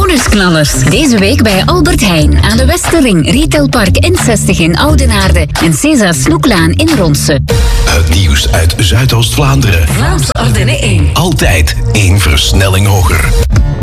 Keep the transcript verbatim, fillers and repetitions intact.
Bonusknallers. Deze week bij Albert Heijn aan de Westerring, Retailpark N zestig in Oudenaarde en César Snoeklaan in Ronse. Het nieuws uit Zuidoost-Vlaanderen. Vlaams Ardenne één. Altijd één versnelling hoger.